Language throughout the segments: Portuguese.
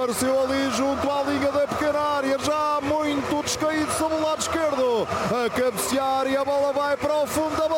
apareceu ali junto à linha da pequena área, já muito descaído sobre o lado esquerdo, a cabecear e a bola vai para o fundo da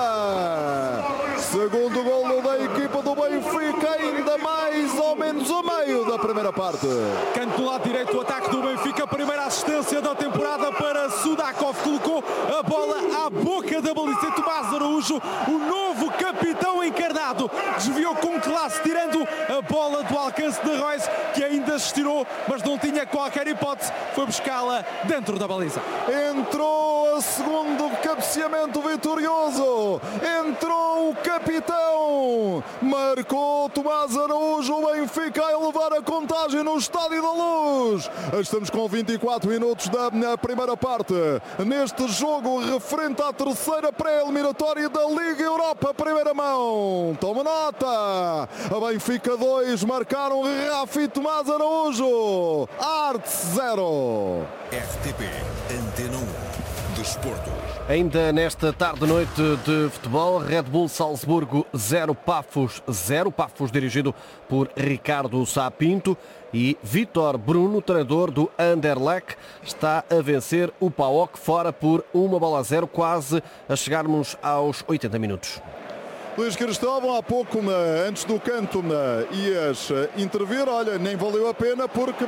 baliza. Segundo golo da equipa do Benfica, ainda mais ou menos a meio da primeira parte. Canto do lado direito, o ataque do Benfica, primeira assistência da temporada para Sudakov, colocou a bola à boca da baliza. Tomás Araújo, o novo capitão encarnado, desviou com classe, tirando a bola do alcance de Reus, que ainda se estirou, mas não tinha qualquer hipótese, foi buscá-la dentro da baliza. Entrou a segundo cabeceamento vitorioso, entrou o capitão, marcou Tomás Araújo, o Benfica a elevar a contagem no Estádio da Luz. Estamos com 24 minutos da primeira parte, neste jogo referente à terceira pré-eliminatória da Liga Europa, primeira mão. Toma nota, a Benfica 2, marcaram Rafa e Tomás Araújo. Arts 0. RTP Antena 1 Desporto. Ainda nesta tarde-noite de futebol, Red Bull Salzburgo 0, Pafos 0. Pafos dirigido por Ricardo Sá Pinto. E Vítor Bruno, treinador do Anderlecht, está a vencer o PAOK fora por 1-0, quase a chegarmos aos 80 minutos. Luís Cristóvão, há pouco, antes do canto, ias intervir. Olha, nem valeu a pena porque...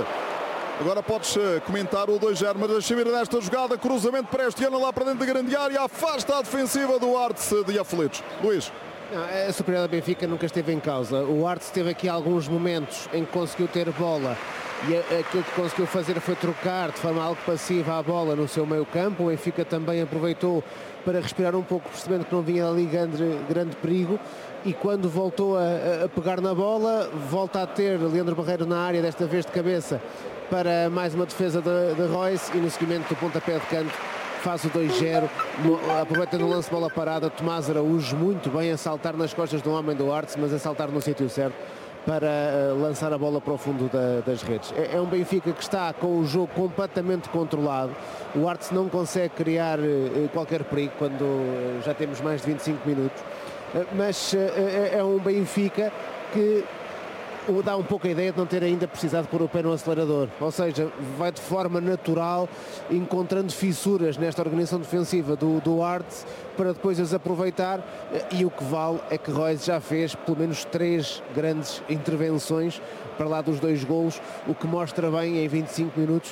Agora podes comentar o 2-0, mas deixa-me ir nesta jogada, cruzamento para este ano lá para dentro da grande área, afasta a defensiva do Arts de aflitos. Luís. A superioridade do Benfica nunca esteve em causa. O Arts teve aqui alguns momentos em que conseguiu ter bola e aquilo que conseguiu fazer foi trocar de forma algo passiva a bola no seu meio campo. O Benfica também aproveitou para respirar um pouco, percebendo que não vinha ali grande perigo. E quando voltou a pegar na bola, volta a ter Leandro Barreiro na área, desta vez de cabeça, para mais uma defesa de Reus, e no seguimento do pontapé de canto faz o 2-0, aproveitando o lance de bola parada. Tomás Araújo muito bem a saltar nas costas do homem do Arts, mas a saltar no sítio certo para lançar a bola para o fundo das redes. É um Benfica que está com o jogo completamente controlado. O Arts não consegue criar qualquer perigo quando já temos mais de 25 minutos, mas é um Benfica que dá um pouco a ideia de não ter ainda precisado pôr o pé no acelerador, ou seja, vai de forma natural encontrando fissuras nesta organização defensiva do Arts para depois as aproveitar, e o que vale é que Reus já fez pelo menos 3 grandes intervenções para lá dos 2 golos, o que mostra bem em 25 minutos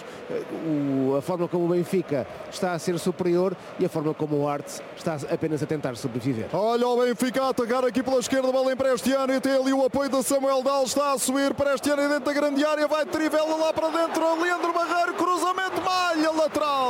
a forma como o Benfica está a ser superior e a forma como o Arts está apenas a tentar sobreviver. Olha o Benfica a atacar aqui pela esquerda, bola em Prestiano e tem ali o apoio da Samuel Dal, está a subir Prestiano dentro da grande área, vai Trivela lá para dentro, Leandro Barreiro, cruzamento, malha lateral.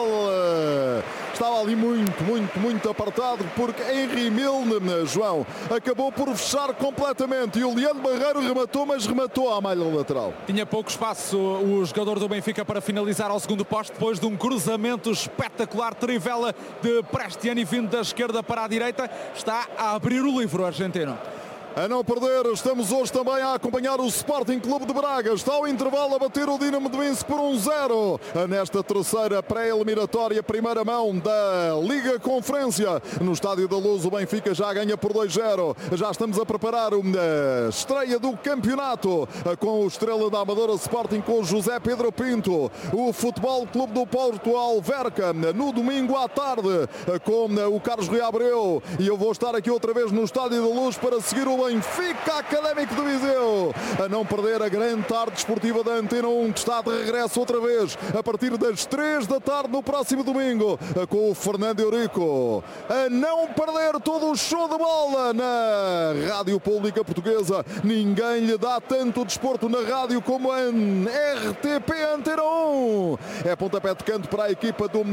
Estava ali muito apertado porque Henry Milne, João, acabou por fechar completamente e o Leandro Barreiro rematou, mas rematou à malha lateral. Tinha pouco espaço o jogador do Benfica para finalizar ao segundo poste, depois de um cruzamento espetacular. Trivela de Prestiani vindo da esquerda para a direita, está a abrir o livro argentino. A não perder, estamos hoje também a acompanhar o Sporting Clube de Braga. Está ao intervalo a bater o Dinamo de Minsk por 1-0 nesta terceira pré-eliminatória, primeira mão da Liga Conferência. No Estádio da Luz o Benfica já ganha por 2-0. Já estamos a preparar a estreia do campeonato com o Estrela da Amadora Sporting com o José Pedro Pinto. O Futebol Clube do Porto Alverca no domingo à tarde com o Carlos Rui Abreu. E eu vou estar aqui outra vez no Estádio da Luz para seguir o Benfica Académico de Viseu. A não perder a grande tarde desportiva da Antena 1, que está de regresso outra vez a partir das 3 da tarde no próximo domingo com o Fernando Eurico. A não perder todo o show de bola na Rádio Pública Portuguesa. Ninguém lhe dá tanto desporto na rádio como a RTP Antena 1. É pontapé de canto para a equipa do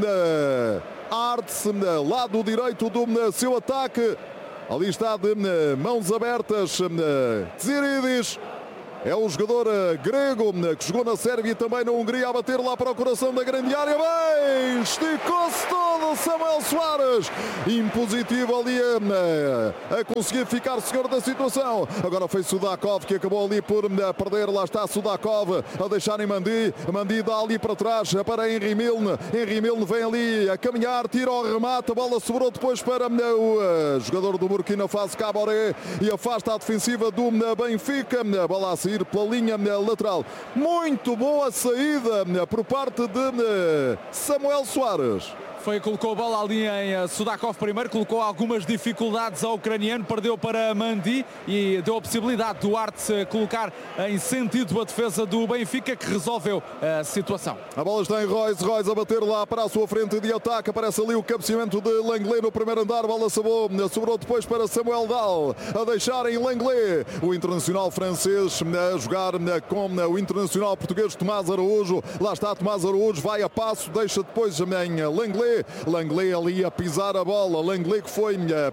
Arts, lado direito do seu ataque. Ali está de mãos abertas Tsiridis. É o jogador grego que jogou na Sérvia e também na Hungria, a bater lá para o coração da grande área. Bem, esticou-se todo Samuel Soares. Impositivo ali a conseguir ficar senhor da situação. Agora foi Sudakov que acabou ali por perder. Lá está Sudakov a deixar em Mandi. Mandi dá ali para trás para Henry Milne. Henry Milne vem ali a caminhar, tira ao remate. A bola sobrou depois para o jogador do Burkina Faso, Caboré, e afasta a defensiva do Benfica. A bola a sair sair pela linha lateral. Muito boa saída por parte de Samuel Soares. Colocou a bola ali em Sudakov primeiro, colocou algumas dificuldades ao ucraniano, perdeu para Mandi e deu a possibilidade do Duarte colocar em sentido a defesa do Benfica, que resolveu a situação. A bola está em Royce a bater lá para a sua frente de ataque, aparece ali o cabeceamento de Lenglet no primeiro andar, a bola sobrou depois para Samuel Dahl, a deixar em Lenglet, o internacional francês a jogar com o internacional português Tomás Araújo. Lá está Tomás Araújo, vai a passo, deixa depois em Lenglet ali a pisar a bola. Lenglet, que foi a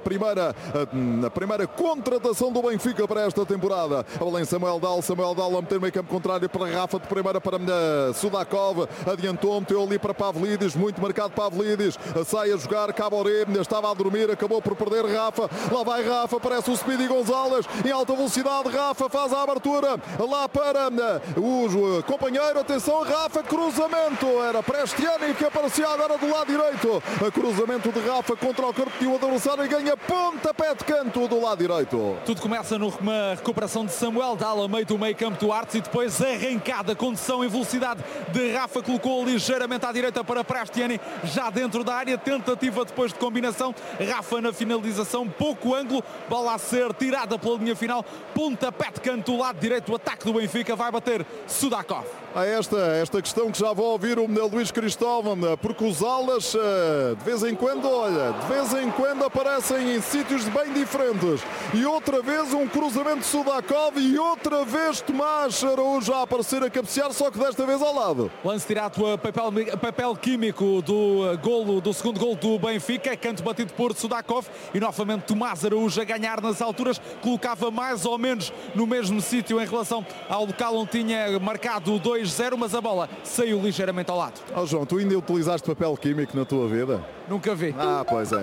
primeira contratação do Benfica para esta temporada. A bola em Samuel Dahl a meter meio campo contrário para Rafa, de primeira para Sudakov, adiantou, meteu ali para Pavlidis, muito marcado Pavlidis, sai a jogar Caboré, estava a dormir, acabou por perder Rafa, lá vai Rafa, parece o Speedy Gonzalez, em alta velocidade, Rafa faz a abertura, lá para o companheiro, atenção Rafa, cruzamento, era Prestiani que aparecia agora do lado direito. Cruzamento de Rafa contra o corpo de um adversário e ganha pontapé de canto do lado direito. Tudo começa numa recuperação de Samuel Dahl a meio do meio campo do Artes e depois arrancada, condução em velocidade de Rafa, colocou ligeiramente à direita para Prestiani, já dentro da área, tentativa depois de combinação, Rafa na finalização, pouco ângulo, bola a ser tirada pela linha final, pontapé de canto do lado direito, o ataque do Benfica, vai bater Sudakov. A esta questão que já vou ouvir o Luís Cristóvão, porque os alas de vez em quando aparecem em sítios bem diferentes, e outra vez um cruzamento de Sudakov e outra vez Tomás Araújo a aparecer a cabecear, só que desta vez ao lado. Lance tirado a papel químico do segundo golo do Benfica, canto batido por Sudakov e novamente Tomás Araújo a ganhar nas alturas, colocava mais ou menos no mesmo sítio em relação ao local onde tinha marcado 2-0, mas a bola saiu ligeiramente ao lado. João, tu ainda utilizaste papel químico na tua vida? Nunca vi. Pois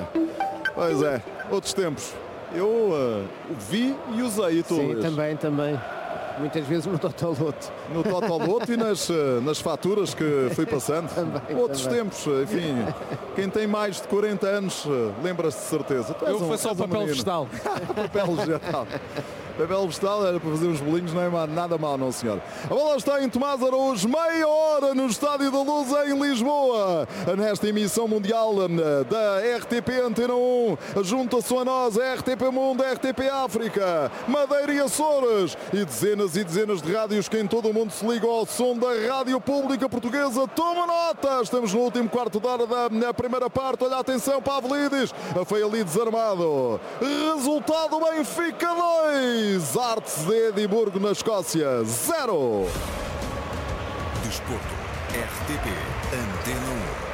é, outros tempos. Eu vi e usei, e tu? Sim, também. Muitas vezes no Totoloto. No Totoloto e nas faturas que fui passando. Outros tempos, enfim. Quem tem mais de 40 anos lembra-se de certeza. Eu foi só o papel vegetal. Papel vegetal. Papel vegetal era para fazer uns bolinhos, não é nada mal, não senhor. A bola está em Tomás Araújo, meia hora no Estádio da Luz em Lisboa. Nesta emissão mundial da RTP Antena 1, junta-se a nós a RTP Mundo, a RTP África, Madeira e Açores e dezenas de rádios que em todo o mundo se ligam ao som da Rádio Pública Portuguesa. Toma nota! Estamos no último quarto de hora da primeira parte. Olha, atenção, Pavlidis foi ali desarmado. Resultado: Benfica 2. Artes de Edimburgo, na Escócia, 0. Desporto, RTP Antena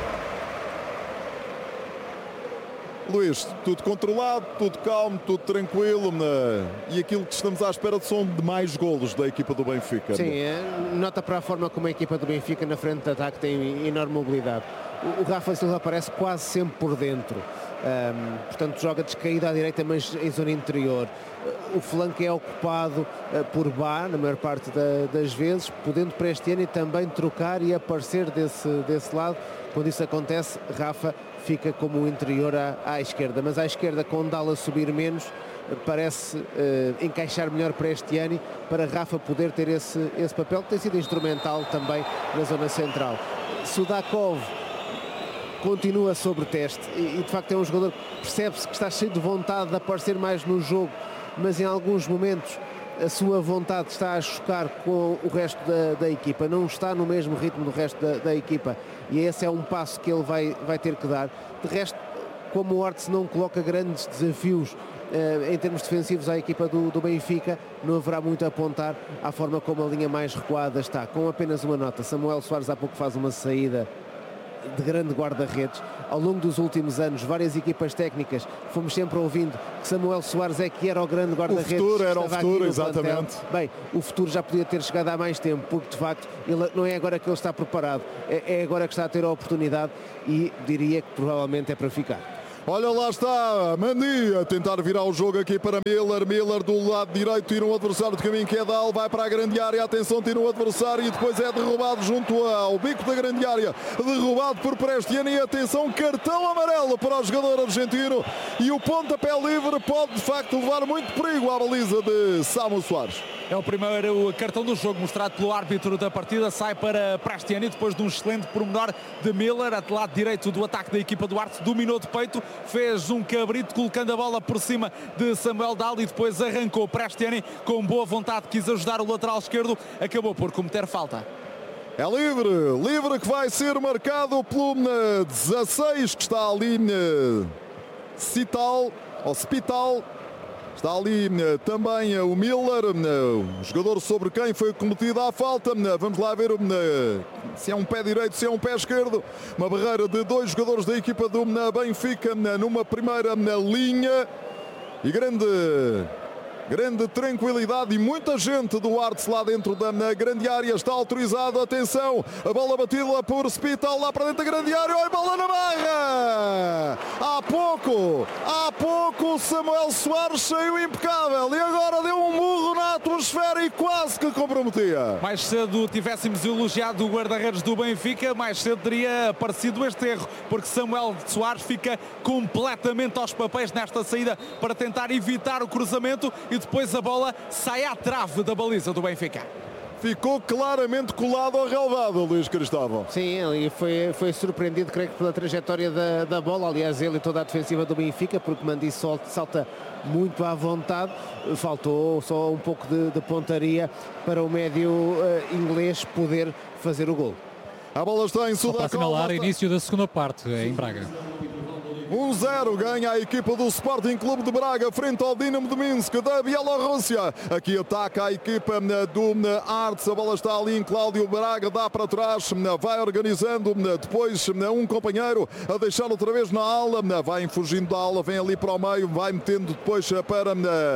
1. Luís, tudo controlado, tudo calmo, tudo tranquilo, e aquilo que estamos à espera são de mais golos da equipa do Benfica. Sim, nota para a forma como a equipa do Benfica na frente de ataque tem enorme mobilidade. O Rafa Silva aparece quase sempre por dentro. Portanto, joga descaído à direita, mas em zona interior. O flanco é ocupado por Bá, na maior parte das vezes, podendo Prestiani também trocar e aparecer desse lado. Quando isso acontece, Rafa fica como o interior à esquerda, mas à esquerda, com Dahl a subir menos, parece encaixar melhor Prestiani para Rafa poder ter esse papel, que tem sido instrumental também na zona central. Sudakov continua sobre teste e de facto é um jogador que percebe-se que está cheio de vontade de aparecer mais no jogo, mas em alguns momentos a sua vontade está a chocar com o resto da equipa, não está no mesmo ritmo do resto da equipa, e esse é um passo que ele vai ter que dar. De resto, como o Artes não coloca grandes desafios em termos defensivos à equipa do Benfica, não haverá muito a apontar à forma como a linha mais recuada está. Com apenas uma nota, Samuel Soares há pouco faz uma saída de grande guarda-redes. Ao longo dos últimos anos, várias equipas técnicas fomos sempre ouvindo que Samuel Soares é que era o grande guarda-redes. O futuro era o futuro, exatamente. Bem, o futuro já podia ter chegado há mais tempo, porque de facto ele, não é agora que ele está preparado, é agora que está a ter a oportunidade e diria que provavelmente é para ficar. Olha, lá está Mandi a tentar virar o jogo aqui para Miller do lado direito, tira um adversário de caminho que é Dahl, vai para a grande área, atenção, tira um adversário e depois é derrubado junto ao bico da grande área, derrubado por Prestiani, atenção, cartão amarelo para o jogador argentino e o pontapé livre pode de facto levar muito perigo à baliza de Samuel Soares. É o primeiro cartão do jogo mostrado pelo árbitro da partida. Sai para Prestiani depois de um excelente pormenor de Miller, a lado direito do ataque da equipa do Arte. Dominou de peito, fez um cabrito colocando a bola por cima de Samuel Dal e depois arrancou. Prestiani com boa vontade quis ajudar o lateral esquerdo, acabou por cometer falta. É livre que vai ser marcado pelo 16 que está ali Spital. Está ali também o Miller, o jogador sobre quem foi cometida a falta. Vamos lá ver se é um pé direito, se é um pé esquerdo. Uma barreira de 2 jogadores da equipa do Benfica numa primeira linha. E grande tranquilidade e muita gente do Arts lá dentro da grande área. Está autorizado, atenção, a bola batida por Spital lá para dentro da grande área. Olha a bola na barra! Há pouco Samuel Soares saiu impecável e agora deu um murro na atmosfera e quase que comprometia. Mais cedo tivéssemos elogiado o guarda-redes do Benfica, mais cedo teria aparecido este erro, porque Samuel Soares fica completamente aos papéis nesta saída para tentar evitar o cruzamento e depois a bola sai à trave da baliza do Benfica. Ficou claramente colado ao relvado, Luís Cristóvão. Sim, ele foi surpreendido, creio que pela trajetória da bola. Aliás, ele e toda a defensiva do Benfica, porque Mandi salta muito à vontade. Faltou só um pouco de pontaria para o médio inglês poder fazer o gol. A bola está em Sudakov. Para assinalar início da segunda parte em Braga. 1-0 ganha a equipa do Sporting Clube de Braga frente ao Dinamo de Minsk da Bielorrússia. Aqui ataca a equipa do Arts. A bola está ali em Cláudio Braga, dá para trás, vai organizando depois um companheiro a deixar outra vez na ala, vai fugindo da ala, vem ali para o meio, vai metendo depois para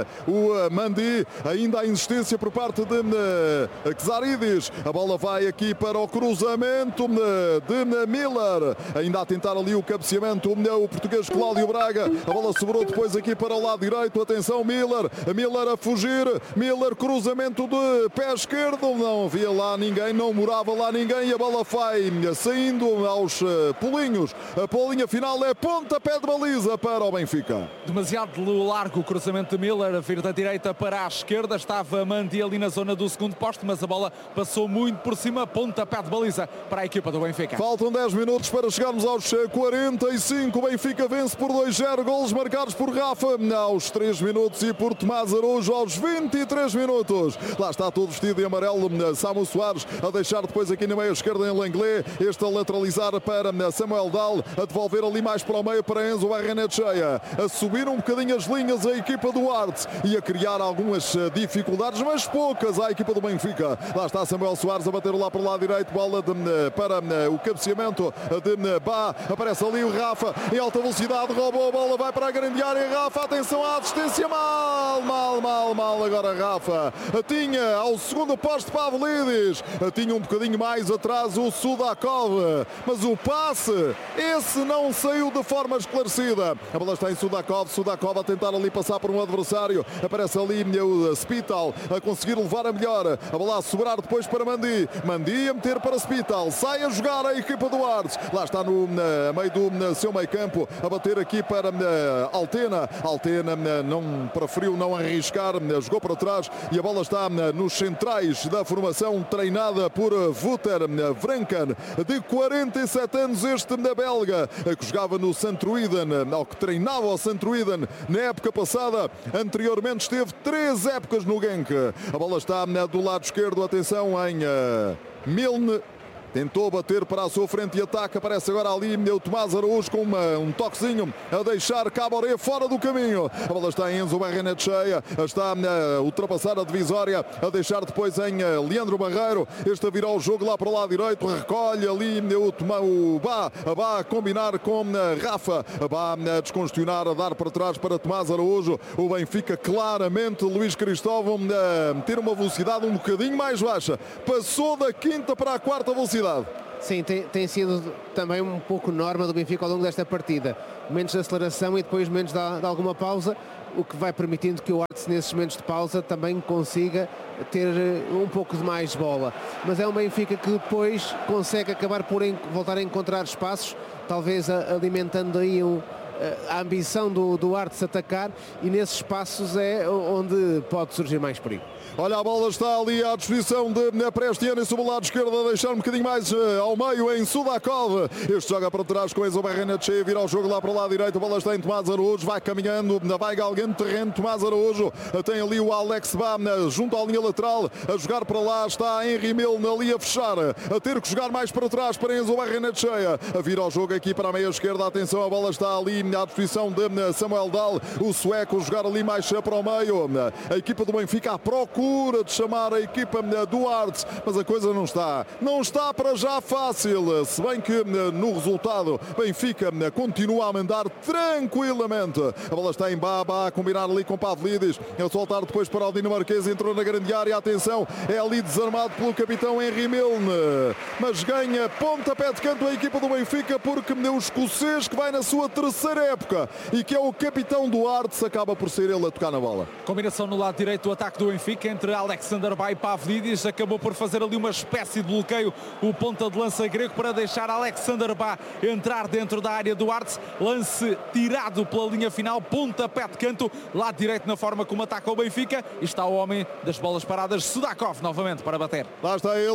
o Mandi. Ainda há insistência por parte de Kzaridis. A bola vai aqui para o cruzamento de Miller, ainda a tentar ali o cabeceamento o português Cláudio Braga. A bola sobrou depois aqui para o lado direito. Atenção, Miller a fugir. Miller, cruzamento de pé esquerdo. Não havia lá ninguém, não morava lá ninguém. E a bola vai saindo aos pulinhos. A polinha final é pontapé de baliza para o Benfica. Demasiado largo o cruzamento de Miller, a vir da direita para a esquerda. Estava Mandi ali na zona do segundo posto, mas a bola passou muito por cima. Pontapé de baliza para a equipa do Benfica. Faltam 10 minutos para chegarmos aos 45. O Benfica vence por 2-0, golos marcados por Rafa aos 3 minutos e por Tomás Araújo aos 23 minutos. Lá está todo vestido em amarelo Samu Soares, a deixar depois aqui na meia esquerda em Langlais, este a lateralizar para Samuel Dal, a devolver ali mais para o meio para Enzo Barrenetxeia, a subir um bocadinho as linhas a equipa do Arts e a criar algumas dificuldades, mas poucas à equipa do Benfica. Lá está Samuel Soares a bater lá para o lado direito, bola para o cabeceamento de Bá, aparece ali o Rafa em alta velocidade, roubou a bola, vai para a grande área, Rafa, atenção à assistência, mal agora Rafa, tinha ao segundo posto Pavlidis, tinha um bocadinho mais atrás o Sudakov, mas o passe, esse não saiu de forma esclarecida. A bola está em Sudakov a tentar ali passar por um adversário, aparece ali o Spital a conseguir levar a melhor, a bola a sobrar depois para Mandi a meter para Spital, sai a jogar a equipa do Arts, lá está no meio do seu meio campo, a bater aqui para Altena não preferiu não arriscar, jogou para trás e a bola está nos centrais da formação treinada por Wouter Vranken, de 47 anos, este da belga, que jogava no Santruiden, ou que treinava o Santruiden na época passada, anteriormente esteve 3 épocas no Genk. A bola está do lado esquerdo, atenção em Milne. Tentou bater para a sua frente e ataca. Aparece agora ali o Tomás Araújo com um toquezinho a deixar Caboré fora do caminho. A bola está em Enzo Barrenetxeia. Está a ultrapassar a divisória. A deixar depois em Leandro Barreiro. Este a virar o jogo lá para o lado direito. Recolhe ali o Bá. A Bá a combinar com Rafa. A Bá a descongestionar, a dar para trás para Tomás Araújo. O Benfica claramente, Luís Cristóvão, a ter uma velocidade um bocadinho mais baixa. Passou da quinta para a quarta velocidade. Sim, tem sido também um pouco norma do Benfica ao longo desta partida. Menos de aceleração e depois menos de alguma pausa, o que vai permitindo que o Arts nesses momentos de pausa também consiga ter um pouco de mais bola. Mas é um Benfica que depois consegue acabar por voltar a encontrar espaços, talvez alimentando aí a ambição do Duarte atacar, e nesses espaços é onde pode surgir mais perigo. Olha, a bola está ali à disposição de Prestiani sobre o lado esquerdo, a deixar um bocadinho mais ao meio em Sudakov. Este joga para trás com Enzo Barrenetxea, vira o jogo lá para o lado direito. A bola está em Tomás Araújo, vai caminhando, vai galgando terreno. Tomás Araújo tem ali o Alex Bá junto à linha lateral, a jogar para lá. Está Henry Milne ali a fechar, a ter que jogar mais para trás para Enzo Barrenetxea. A vira o jogo aqui para a meia esquerda. Atenção, a bola está ali à disposição de Samuel Dahl, o sueco, jogar ali mais para o meio. A equipa do Benfica à procura de chamar a equipa do Arts, mas a coisa não está para já fácil, se bem que no resultado Benfica continua a mandar tranquilamente. A bola está em Baba, a combinar ali com Pavlidis, a soltar depois para o dinamarquês, entrou na grande área. Atenção, é ali desarmado pelo capitão Henry Milne, mas ganha pontapé de canto a equipa do Benfica, porque o escocês, que vai na sua terceira época e que é o capitão do Arts, acaba por ser ele a tocar na bola. Combinação no lado direito do ataque do Benfica entre Alexander Bá e Pavlidis, acabou por fazer ali uma espécie de bloqueio o ponta de lança grego para deixar Alexander Bá entrar dentro da área do Arts. Lance tirado pela linha final, pontapé de canto, lado direito na forma como ataca o Benfica, e está o homem das bolas paradas, Sudakov, novamente para bater. Lá está ele,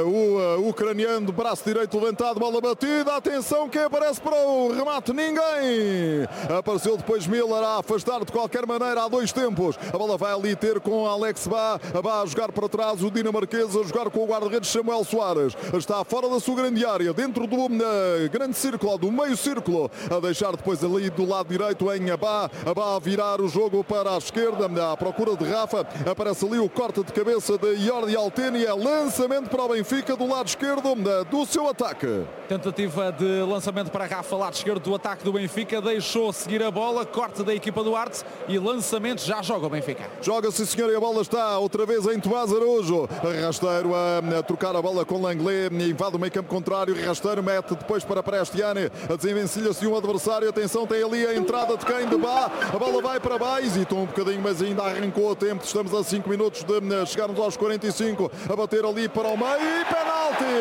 o ucraniano, braço direito levantado, bola batida, atenção, quem aparece para o remate? Ninguém! Apareceu depois Miller a afastar de qualquer maneira há dois tempos. A bola vai ali ter com Alex Bá a jogar para trás, o dinamarquês a jogar com o guarda-redes Samuel Soares. Está fora da sua grande área, dentro do grande círculo, do meio círculo, a deixar depois ali do lado direito em Bá a virar o jogo para a esquerda, à procura de Rafa. Aparece ali o corte de cabeça de Jordi Alteni, é lançamento para o Benfica do lado esquerdo do seu ataque. Tentativa de lançamento para Rafa, lado esquerdo do ataque do Benfica, deixou seguir a bola, corte da equipa do Arts e lançamento, já joga o Benfica. Joga, sim senhor, e a bola está outra vez em Tomás Araújo. Rasteiro a trocar a bola com Langlais, invade o meio campo contrário, Rasteiro mete depois para Prestiani, a desenvencilha-se um adversário. Atenção, tem ali a entrada de quem? De Bá, a bola vai para Bá, hesitou um bocadinho, mas ainda arrancou a tempo. Estamos a 5 minutos de chegarmos aos 45, a bater ali para o meio e penalti!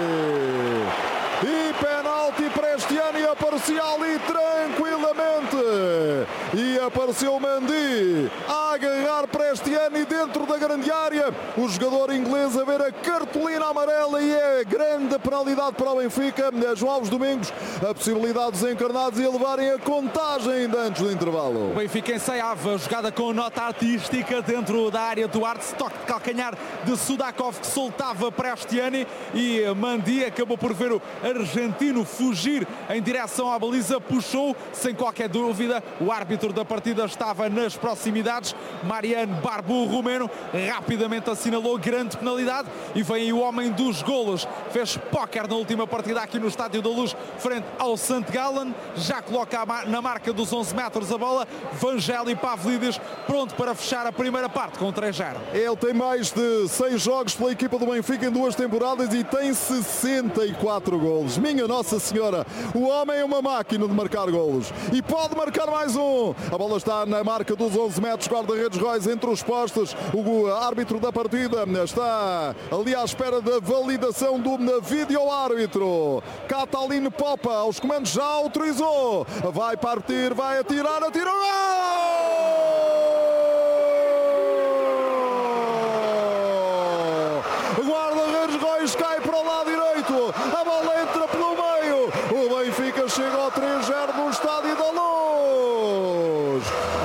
E penalti, Prestiani aparecia ali tranquilamente e apareceu Mendy a agarrar Prestiani dentro da grande área. O jogador inglês a ver a cartolina amarela, e é grande penalidade para o Benfica. João Alves Domingos, a possibilidade dos encarnados e a levarem a contagem ainda antes do intervalo. O Benfica ensaiava jogada com nota artística dentro da área do Arts, toque de calcanhar de Sudakov que soltava Prestiani, e Mendy acabou por ver o argentino fugir em direção à baliza, puxou sem qualquer dúvida. O árbitro da partida estava nas proximidades, Marian Barbu, romeno, rapidamente assinalou grande penalidade, e vem aí o homem dos golos, fez póquer na última partida aqui no Estádio da Luz frente ao St. Gallen, já coloca na marca dos 11 metros a bola. Vangeli Pavlidis pronto para fechar a primeira parte com 3-0. Ele tem mais de 6 jogos pela equipa do Benfica em 2 temporadas e tem 64 golos. Minha Nossa Senhora, o homem é uma máquina de marcar golos e pode marcar mais um. A bola está na marca dos 11 metros, guarda-redes Royce entre os postes. O árbitro da partida está ali à espera da validação do vídeo-árbitro. Catalin Popa, aos comandos, já autorizou. Vai partir, vai atirar, atirou! Guarda-redes Royce cai para o lado direito. A bola entra pelo meio. O Benfica chega ao 3-0 no Estádio da Luz.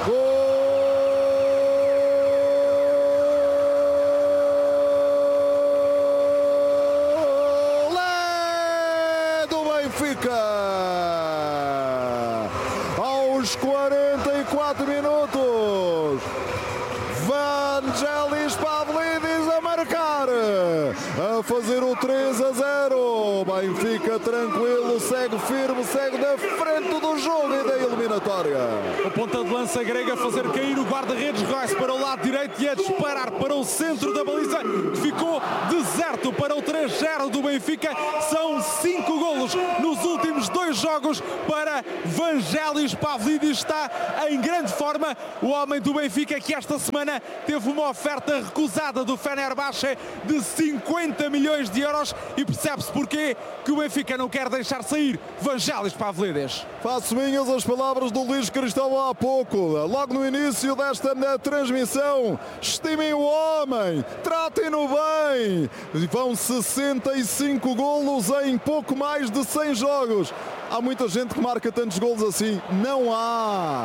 Olé do Benfica. Aos 44 minutos. Vangelis Pavlidis a marcar, a fazer o 3-0. Benfica tranquilo, segue firme, segue na frente do jogo e da eliminatória. O ponta de lança grega a fazer cair o guarda-redes Royce para o lado direito e a disparar para o centro da baliza, que ficou deserto para o 3-0 do Benfica. São 5 golos nos últimos 2 jogos para Vangelis Pavlidis. Está em grande forma o homem do Benfica, que esta semana teve uma oferta recusada do Fenerbahçe de 50 50 milhões de euros e percebe-se porquê que o Benfica não quer deixar sair Vangelis Pavlidis. Faço minhas as palavras do Luís Cristóvão há pouco, logo no início desta transmissão. Estimem o homem, tratem-no bem. Vão 65 golos em pouco mais de 100 jogos. Há muita gente que marca tantos golos assim. Não há.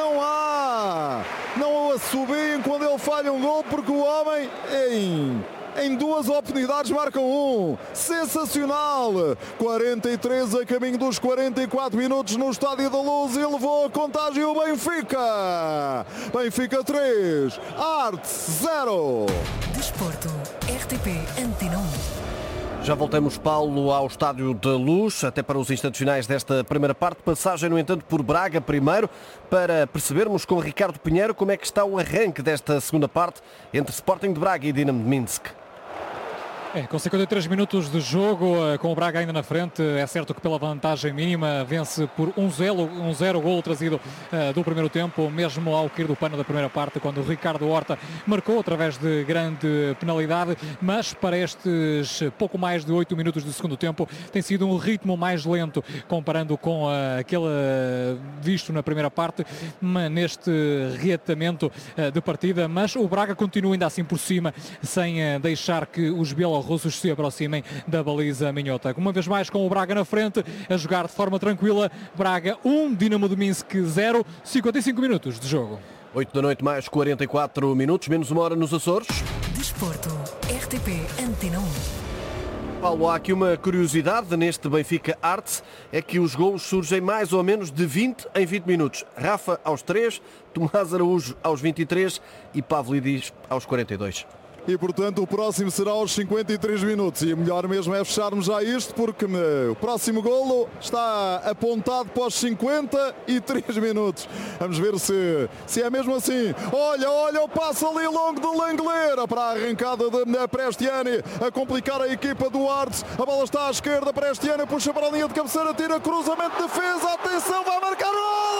Não o assobiem quando ele falha um gol, porque o homem em 2 oportunidades marcam um. Sensacional. 43 a caminho dos 44 minutos no Estádio da Luz e levou a contagem o Benfica. Benfica 3, Arts 0. Desporto, RTP Antena 1. Já voltamos, Paulo, ao Estádio da Luz, até para os instantes finais desta primeira parte. Passagem, no entanto, por Braga primeiro, para percebermos com Ricardo Pinheiro como é que está o arranque desta segunda parte entre Sporting de Braga e Dinamo de Minsk. Com 53 minutos de jogo, com o Braga ainda na frente, é certo que pela vantagem mínima vence por 1-0, golo trazido do primeiro tempo, mesmo ao cair do pano da primeira parte, quando o Ricardo Horta marcou através de grande penalidade, mas para estes pouco mais de 8 minutos do segundo tempo tem sido um ritmo mais lento, comparando com aquele visto na primeira parte, neste reatamento de partida, mas o Braga continua ainda assim por cima, sem deixar que os bielorrussos se aproximem da baliza minhota. Uma vez mais com o Braga na frente, a jogar de forma tranquila. Braga 1, Dinamo de Minsk 0, 55 minutos de jogo. 8 da noite mais 44 minutos, menos uma hora nos Açores. Desporto, RTP Antena 1. Paulo, há aqui uma curiosidade neste Benfica Arts, é que os golos surgem mais ou menos de 20 em 20 minutos. Rafa aos 3, Tomás Araújo aos 23 e Pavlidis aos 42. E, portanto, o próximo será aos 53 minutos. E o melhor mesmo é fecharmos já isto, porque o próximo golo está apontado para os 53 minutos. Vamos ver se é mesmo assim. Olha o passo ali longo de Langleira para a arrancada de Prestiani, a complicar a equipa do Arts. A bola está à esquerda, Prestiani puxa para a linha de cabeceira, tira cruzamento de defesa. Atenção, vai marcar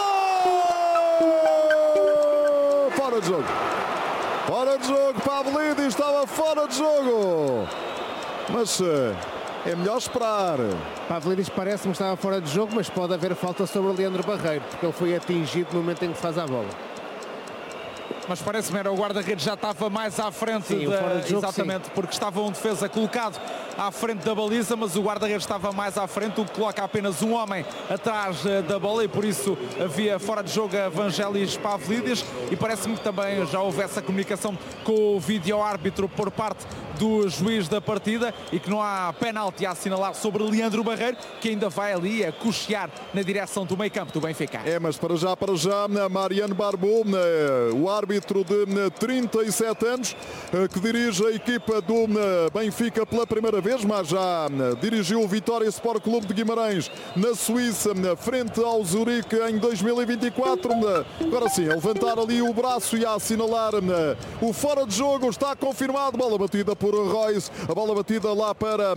golo! Fora de jogo. Fora de jogo, Pavlidis estava fora de jogo. Mas é melhor esperar. Pavlidis parece-me que estava fora de jogo, mas pode haver falta sobre o Leandro Barreiro, porque ele foi atingido no momento em que faz a bola. Mas parece-me era o guarda-redes já estava mais à frente, sim, exatamente, sim, porque estava um defesa colocado à frente da baliza, mas o guarda-redes estava mais à frente, o que coloca apenas um homem atrás da bola e por isso havia fora de jogo a Vangelis Pavlidis e parece-me que também já houve essa comunicação com o vídeo-árbitro por parte do juiz da partida e que não há penalti a assinalar sobre Leandro Barreiro, que ainda vai ali a cochear na direção do meio-campo do Benfica. Mas para já, Mariano Barbu, o árbitro de 37 anos, que dirige a equipa do Benfica pela primeira vez, mas já dirigiu o Vitória Sport Clube de Guimarães na Suíça, frente ao Zurique em 2024. Agora sim, a levantar ali o braço e a assinalar o fora de jogo, está confirmado. Bola batida por Royce, a bola batida lá para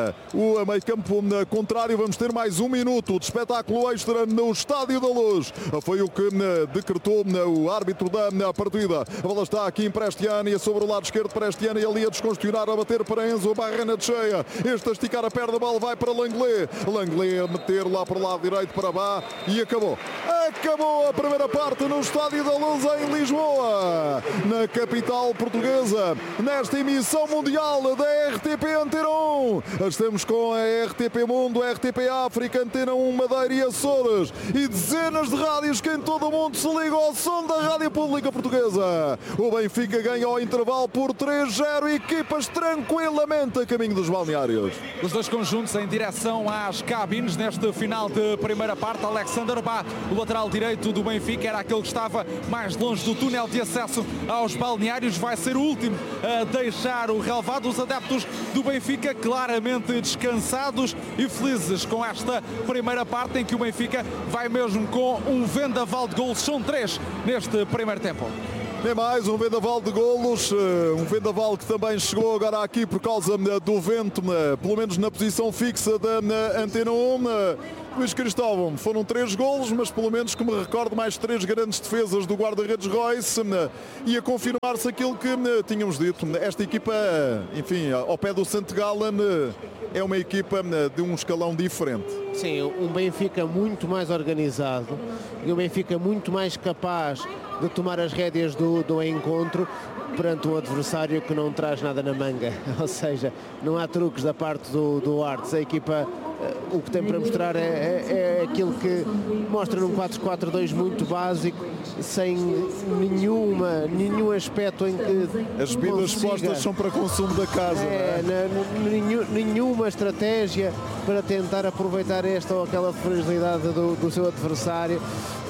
o meio-campo contrário. Vamos ter mais um minuto de espetáculo extra no Estádio da Luz. Foi o que decretou o árbitro da partida. A bola está aqui em Prestiani, sobre o lado esquerdo, Prestiani ali a descongestionar, a bater para Enzo, barra de cheia. Este a esticar a perna, a bola vai para Langley. Langley a meter lá para o lado direito para Bá e acabou. Acabou a primeira parte no Estádio da Luz em Lisboa, na capital portuguesa, nesta emissão mundial da RTP Antena 1. Estamos com a RTP Mundo, RTP África, Antena 1, Madeira e Açores e dezenas de rádios que em todo o mundo se ligam ao som da Rádio Pública Portuguesa. O Benfica ganha ao intervalo por 3-0, equipas tranquilamente a caminho dos balneários. Os dois conjuntos em direção às cabines neste final de primeira parte. Alexander Bá, o lateral direito do Benfica, era aquele que estava mais longe do túnel de acesso aos balneários, vai ser o último a deixar o relvado. Os adeptos do Benfica claramente descansados e felizes com esta primeira parte em que o Benfica vai mesmo com um vendaval de golos. São 3 neste primeiro tempo. Nem mais um vendaval de golos, um vendaval que também chegou agora aqui por causa do vento, pelo menos na posição fixa da Antena 1. Luís Cristóvão, foram 3 golos, mas pelo menos que me recordo mais 3 grandes defesas do guarda-redes Royce e a confirmar-se aquilo que tínhamos dito. Esta equipa, enfim, ao pé do St. Gallen, é uma equipa de um escalão diferente. Sim, um Benfica muito mais organizado e um Benfica muito mais capaz de tomar as rédeas do encontro perante um adversário que não traz nada na manga. Ou seja, não há truques da parte do Arts. A equipa, o que tem para mostrar é aquilo que mostra num 4-4-2 muito básico, sem nenhum aspecto em que as bebidas postas são para consumo da casa. Nenhuma estratégia para tentar aproveitar esta ou aquela fragilidade do seu adversário.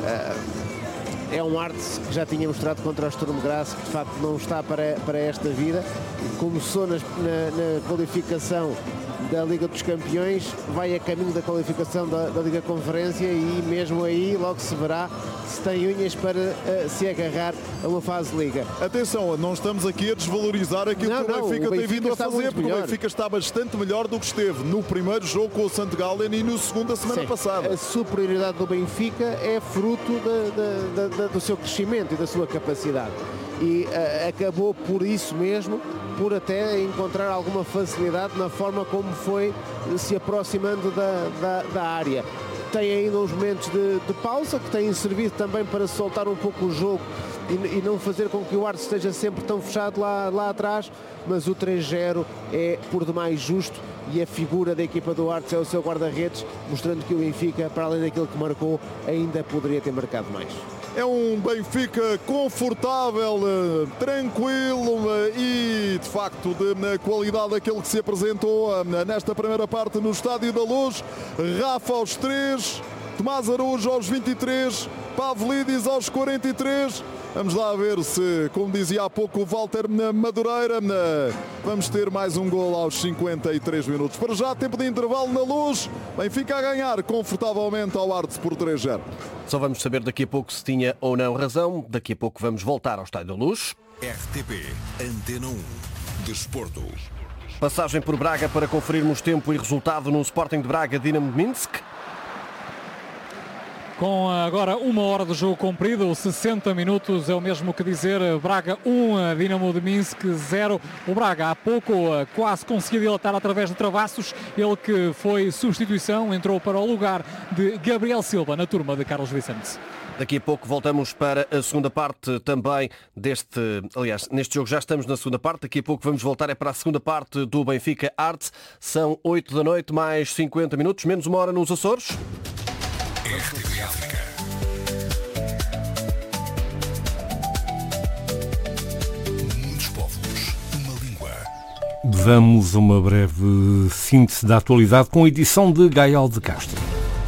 É um Arts que já tinha mostrado contra o Sturm Graz que de facto não está para esta vida. Começou na qualificação da Liga dos Campeões, vai a caminho da qualificação da Liga Conferência e mesmo aí logo se verá se tem unhas para se agarrar a uma fase de Liga. Atenção, não estamos aqui a desvalorizar aquilo que o Benfica tem vindo a fazer, porque o Benfica está bastante melhor do que esteve no primeiro jogo com o St. Gallen e no segundo da semana passada. A superioridade do Benfica é fruto do seu crescimento e da sua capacidade. E acabou por isso mesmo, por até encontrar alguma facilidade na forma como foi se aproximando da área. Tem ainda uns momentos de pausa que têm servido também para soltar um pouco o jogo e não fazer com que o Arts esteja sempre tão fechado lá atrás, mas o 3-0 é por demais justo e a figura da equipa do Arts é o seu guarda-redes, mostrando que o Benfica, para além daquilo que marcou, ainda poderia ter marcado mais. É um Benfica confortável, tranquilo e, de facto, de qualidade aquele que se apresentou nesta primeira parte no Estádio da Luz. Rafa aos 3, Tomás Araújo aos 23, Pavlidis aos 43. Vamos lá ver se, como dizia há pouco o Walter Madureira, vamos ter mais um gol aos 53 minutos. Para já, tempo de intervalo na Luz. Benfica a ganhar confortavelmente ao Arts por 3-0. Só vamos saber daqui a pouco se tinha ou não razão. Daqui a pouco vamos voltar ao Estádio da Luz. RTP Antena 1 Desporto. Passagem por Braga para conferirmos tempo e resultado no Sporting de Braga Dinamo de Minsk. Com agora 1 hora de jogo cumprido, 60 minutos, é o mesmo que dizer Braga 1, Dinamo de Minsk 0. O Braga há pouco quase conseguiu dilatar através de Travassos, ele que foi substituição, entrou para o lugar de Gabriel Silva na turma de Carlos Vicente. Daqui a pouco voltamos para a segunda parte também neste jogo já estamos na segunda parte, daqui a pouco vamos voltar para a segunda parte do Benfica Arts. São 8 da noite, mais 50 minutos, menos 1 hora nos Açores. RTP África. Muitos povos, uma língua. Vamos a uma breve síntese da atualidade com a edição de Gael de Castro.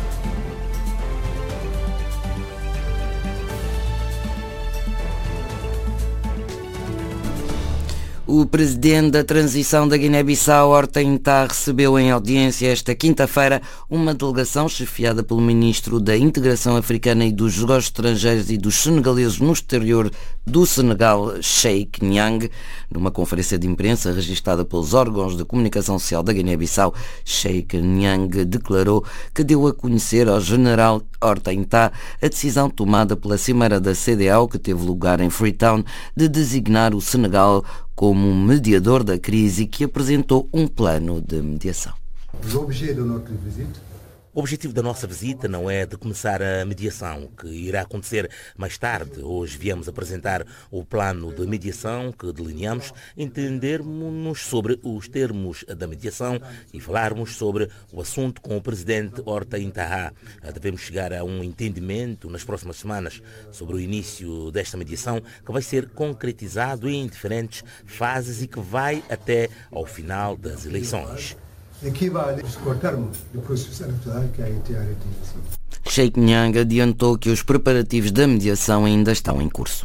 O presidente da transição da Guiné-Bissau, Horta Intá, recebeu em audiência esta quinta-feira uma delegação chefiada pelo ministro da Integração Africana e dos Negócios Estrangeiros e dos Senegaleses no exterior do Senegal, Cheikh Niang. Numa conferência de imprensa registada pelos órgãos de comunicação social da Guiné-Bissau, Cheikh Niang declarou que deu a conhecer ao general Horta Intá a decisão tomada pela Cimeira da CEDEAO, que teve lugar em Freetown, de designar o Senegal como mediador da crise, que apresentou um plano de mediação. O objetivo da nossa visita não é de começar a mediação, que irá acontecer mais tarde. Hoje viemos apresentar o plano de mediação que delineamos, entendermos-nos sobre os termos da mediação e falarmos sobre o assunto com o presidente Horta Intá. Devemos chegar a um entendimento nas próximas semanas sobre o início desta mediação, que vai ser concretizado em diferentes fases e que vai até ao final das eleições. Cheikh Niang adiantou que os preparativos da mediação ainda estão em curso.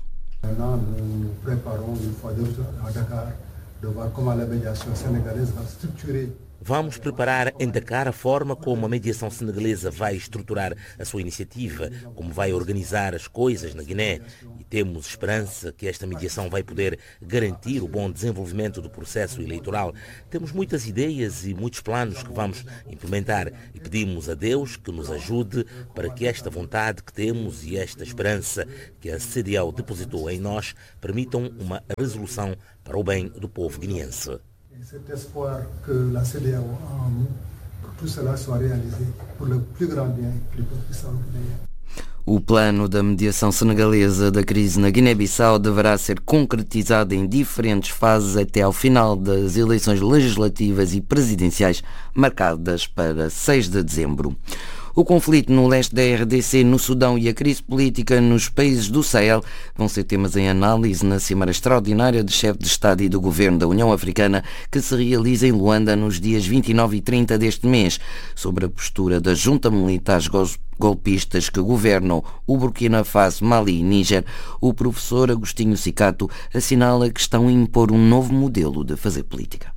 Vamos preparar em Dakar a forma como a mediação senegalesa vai estruturar a sua iniciativa, como vai organizar as coisas na Guiné. E temos esperança que esta mediação vai poder garantir o bom desenvolvimento do processo eleitoral. Temos muitas ideias e muitos planos que vamos implementar e pedimos a Deus que nos ajude para que esta vontade que temos e esta esperança que a CEDEAO depositou em nós permitam uma resolução para o bem do povo guineense. Cet espoir que la CEDEAO a en nous, que tout cela soit réalisé pour le plus grand bien et plus puissant guinéen. O plano da mediação senegalesa da crise na Guiné-Bissau deverá ser concretizado em diferentes fases até ao final das eleições legislativas e presidenciais marcadas para 6 de dezembro. O conflito no leste da RDC, no Sudão e a crise política nos países do Sahel vão ser temas em análise na Cimeira Extraordinária de Chefe de Estado e do Governo da União Africana que se realiza em Luanda nos dias 29 e 30 deste mês, sobre a postura da junta militares golpistas que governam o Burkina Faso, Mali e Níger. O professor Agostinho Cicato assinala que estão a impor um novo modelo de fazer política.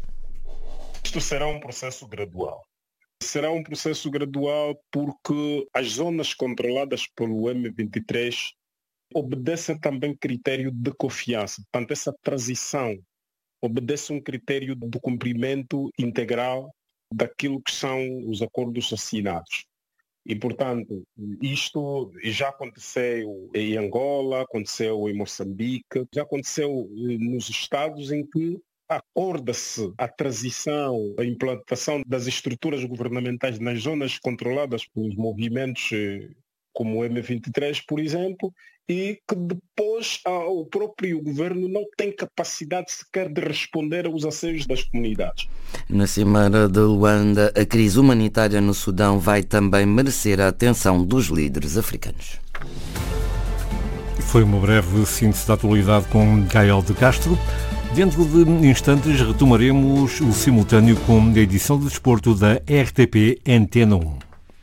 Isto será um processo gradual. Será um processo gradual porque as zonas controladas pelo M23 obedecem também critério de confiança. Portanto, essa transição obedece um critério do cumprimento integral daquilo que são os acordos assinados. E, portanto, isto já aconteceu em Angola, aconteceu em Moçambique, já aconteceu nos estados em que acorda-se a transição, a implantação das estruturas governamentais nas zonas controladas pelos movimentos como o M23, por exemplo, e que depois o próprio governo não tem capacidade sequer de responder aos anseios das comunidades. Na Cimeira de Luanda, a crise humanitária no Sudão vai também merecer a atenção dos líderes africanos. Foi uma breve síntese da atualidade com Gael de Castro. Dentro de instantes retomaremos o simultâneo com a edição de desporto da RTP Antena 1.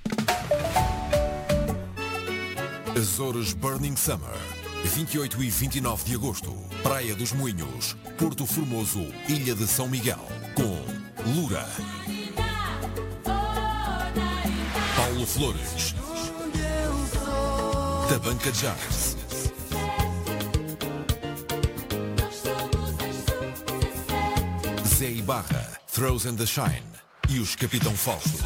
Azores Burning Summer, 28 e 29 de agosto, Praia dos Moinhos, Porto Formoso, Ilha de São Miguel, com Lura, Paulo Flores, Tabanca Jazz, Zé Ibarra, Throws and the Shine e os Capitão Fausto.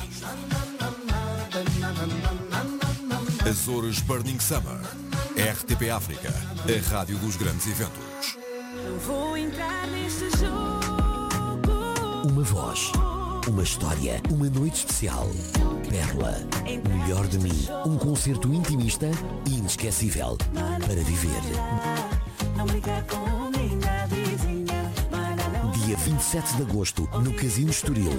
Azores Burning Summer, RTP África, a rádio dos grandes eventos. Vou entrar neste jogo. Uma voz, uma história, uma noite especial. Perla, o melhor de mim, um concerto intimista e inesquecível para viver. Dia 27 de agosto, no Casino Estoril.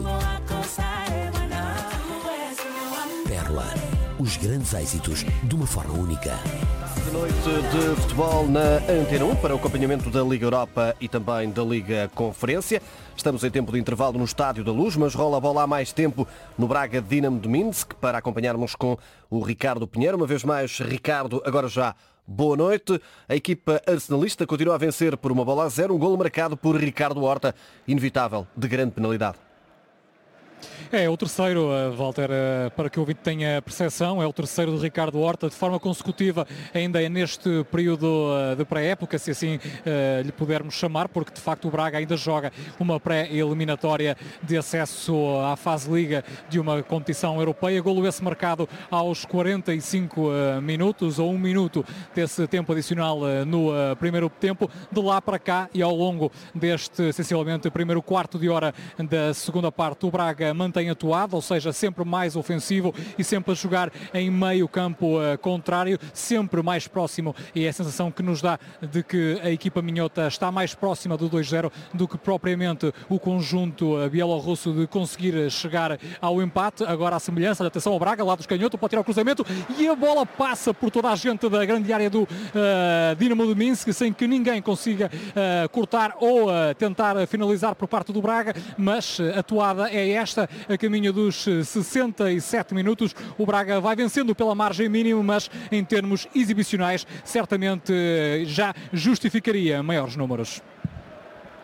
Perla, os grandes êxitos de uma forma única. De noite de futebol na Antena 1 para o acompanhamento da Liga Europa e também da Liga Conferência. Estamos em tempo de intervalo no Estádio da Luz, mas rola a bola há mais tempo no Braga Dinamo de Minsk para acompanharmos com o Ricardo Pinheiro. Uma vez mais, Ricardo, agora já boa noite. A equipa arsenalista continua a vencer por 1-0, um golo marcado por Ricardo Horta, inevitável, de grande penalidade. É o terceiro, Walter, para que o ouvinte tenha percepção, é o terceiro de Ricardo Horta de forma consecutiva, ainda é neste período de pré-época, se assim lhe pudermos chamar, porque de facto o Braga ainda joga uma pré-eliminatória de acesso à fase Liga de uma competição europeia. Golo esse marcado aos 45 minutos, ou 1 minuto desse tempo adicional no primeiro tempo. De lá para cá e ao longo deste, essencialmente, primeiro quarto de hora da segunda parte, o Braga mantém atuado, ou seja, sempre mais ofensivo e sempre a jogar em meio campo contrário, sempre mais próximo, e é a sensação que nos dá de que a equipa minhota está mais próxima do 2-0 do que propriamente o conjunto bielorrusso de conseguir chegar ao empate. Agora a semelhança, atenção ao Braga, lá dos canhotos, pode tirar o cruzamento e a bola passa por toda a gente da grande área do Dinamo de Minsk, sem que ninguém consiga cortar ou tentar finalizar por parte do Braga, mas a toada é esta. A caminho dos 67 minutos, o Braga vai vencendo pela margem mínima, mas em termos exibicionais certamente já justificaria maiores números.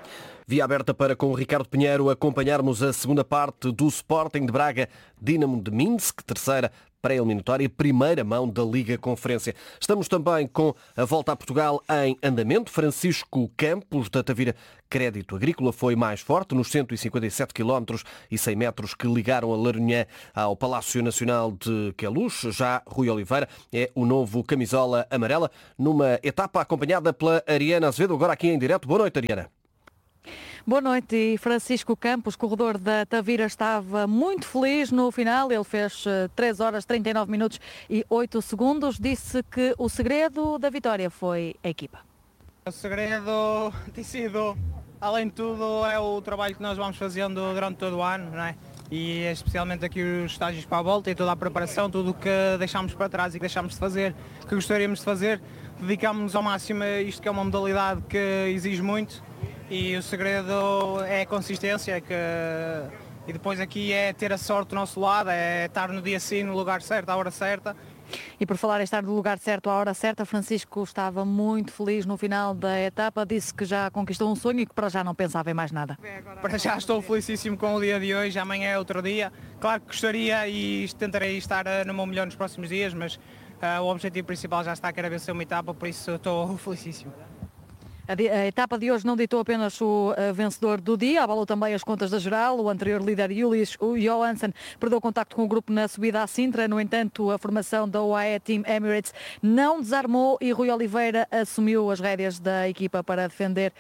Via aberta para, com o Ricardo Pinheiro, acompanharmos a segunda parte do Sporting de Braga, Dinamo de Minsk, terceira pré-eliminatória, primeira mão da Liga Conferência. Estamos também com a volta a Portugal em andamento. Francisco Campos, da Tavira Crédito Agrícola, foi mais forte nos 157 km e 100 metros que ligaram a Laronhã ao Palácio Nacional de Queluz. Já Rui Oliveira é o novo camisola amarela, numa etapa acompanhada pela Ariana Azevedo, agora aqui em direto. Boa noite, Ariana. Boa noite. E Francisco Campos, corredor da Tavira, estava muito feliz no final. Ele fez 3 horas, 39 minutos e 8 segundos. Disse que o segredo da vitória foi a equipa. O segredo tem sido, além de tudo, é o trabalho que nós vamos fazendo durante todo o ano, não é? E especialmente aqui os estágios para a volta e toda a preparação, tudo o que deixámos para trás e que deixámos de fazer, que gostaríamos de fazer, dedicámos-nos ao máximo a isto, que é uma modalidade que exige muito. E o segredo é a consistência, e depois aqui é ter a sorte do nosso lado, é estar no dia sim, no lugar certo, à hora certa. E por falar em estar no lugar certo, à hora certa, Francisco estava muito feliz no final da etapa, disse que já conquistou um sonho e que para já não pensava em mais nada. Para já estou felicíssimo com o dia de hoje, amanhã é outro dia. Claro que gostaria e tentarei estar no meu melhor nos próximos dias, mas o objetivo principal já está, que era vencer uma etapa, por isso estou felicíssimo. A etapa de hoje não ditou apenas o vencedor do dia, abalou também as contas da geral. O anterior líder, Julius Johansson, perdeu contacto com o grupo na subida à Sintra. No entanto, a formação da UAE Team Emirates não desarmou e Rui Oliveira assumiu as rédeas da equipa para defender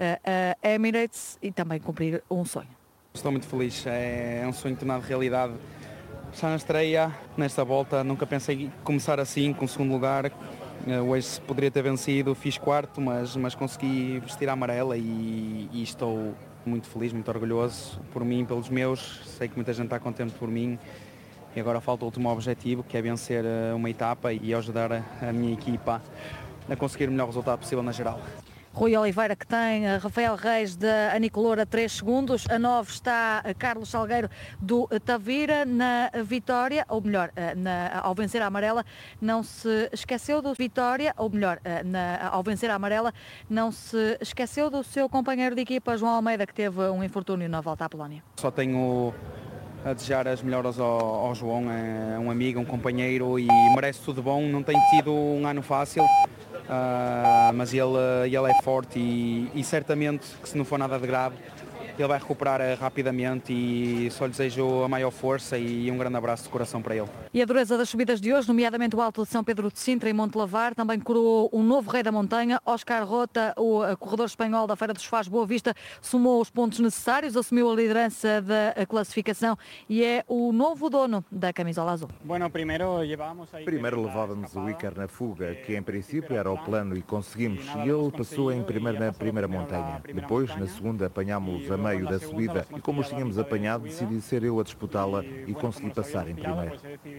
a Emirates e também cumprir um sonho. Estou muito feliz, é um sonho tornado realidade. Já na estreia, nesta volta, nunca pensei começar assim, com o segundo lugar. Hoje poderia ter vencido, fiz quarto, mas consegui vestir a amarela e estou muito feliz, muito orgulhoso por mim, pelos meus. Sei que muita gente está contente por mim e agora falta o último objetivo, que é vencer uma etapa e ajudar a minha equipa a conseguir o melhor resultado possível na geral. Rui Oliveira, que tem Rafael Reis da Anicolor a 3 segundos. A 9 está Carlos Salgueiro do Tavira na vitória, ou melhor, ao vencer a amarela, não se esqueceu do vitória, ou melhor, ao vencer a amarela, não se esqueceu do seu companheiro de equipa, João Almeida, que teve um infortúnio na volta à Polónia. Só tenho a desejar as melhoras ao João, é um amigo, um companheiro e merece tudo bom. Não tem tido um ano fácil. Mas ele é forte e certamente que, se não for nada de grave, ele vai recuperar rapidamente e só lhe desejo a maior força e um grande abraço de coração para ele. E a dureza das subidas de hoje, nomeadamente o Alto de São Pedro de Sintra e Monte Lavar, também coroou um novo rei da montanha. Oscar Rota, o corredor espanhol da Feira dos Faz Boa Vista, somou os pontos necessários, assumiu a liderança da classificação e é o novo dono da camisola azul. Primeiro levávamos o Icar na fuga, que em princípio era o plano, e conseguimos. E ele passou em primeiro na primeira montanha. Depois, na segunda, apanhámos a meio da subida e, como os tínhamos apanhado, decidi ser eu a disputá-la e consegui passar em primeiro.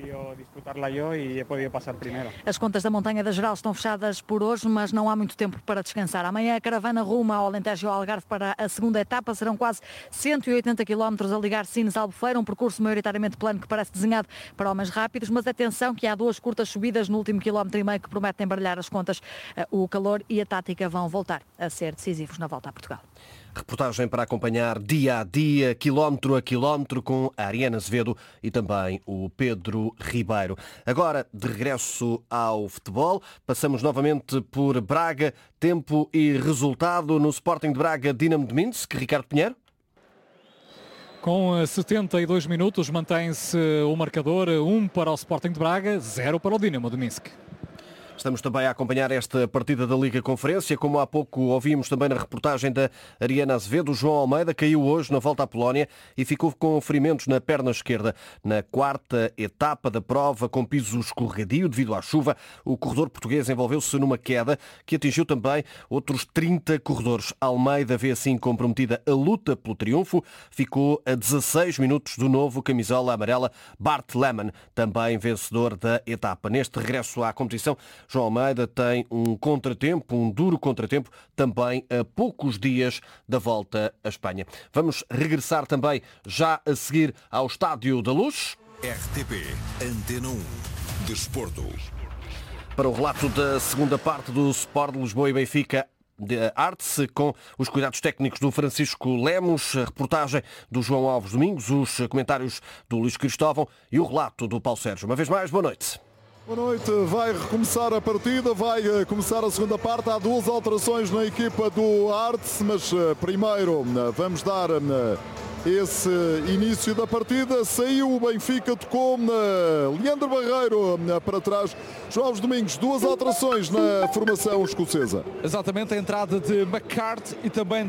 As contas da montanha da geral estão fechadas por hoje, mas não há muito tempo para descansar. Amanhã a caravana rumo ao Alentejo e ao Algarve para a segunda etapa. Serão quase 180 km a ligar Sines-Albufeira, um percurso maioritariamente plano que parece desenhado para homens rápidos, mas atenção que há 2 curtas subidas no último quilómetro e meio que prometem baralhar as contas. O calor e a tática vão voltar a ser decisivos na volta a Portugal. Reportagem para acompanhar dia a dia, quilómetro a quilómetro, com a Ariana Azevedo e também o Pedro Ribeiro. Agora, de regresso ao futebol, passamos novamente por Braga, tempo e resultado no Sporting de Braga, Dinamo de Minsk. Ricardo Pinheiro? Com 72 minutos mantém-se o marcador, 1 para o Sporting de Braga, 0 para o Dinamo de Minsk. Estamos também a acompanhar esta partida da Liga Conferência. Como há pouco ouvimos também na reportagem da Ariana Azevedo, o João Almeida caiu hoje na volta à Polónia e ficou com ferimentos na perna esquerda. Na quarta etapa da prova, com piso escorregadio devido à chuva, o corredor português envolveu-se numa queda que atingiu também outros 30 corredores. Almeida vê assim comprometida a luta pelo triunfo. Ficou a 16 minutos do novo camisola amarela Bart Lehmann, também vencedor da etapa. Neste regresso à competição, João Almeida tem um contratempo, um duro contratempo, também a poucos dias da volta à Espanha. Vamos regressar também já a seguir ao Estádio da Luz. RTP Antena 1 Desporto. Para o relato da segunda parte do Sport de Lisboa e Benfica, de Arts, com os cuidados técnicos do Francisco Lemos, a reportagem do João Alves Domingos, os comentários do Luís Cristóvão e o relato do Paulo Sérgio. Uma vez mais, boa noite. Boa noite, vai recomeçar a partida, vai começar a segunda parte. Há 2 alterações na equipa do Arts, mas primeiro vamos dar esse início da partida. Saiu o Benfica, tocou Leandro Barreiro para trás. João Alves Domingos, 2 alterações na formação escocesa. Exatamente, a entrada de McCarthy e também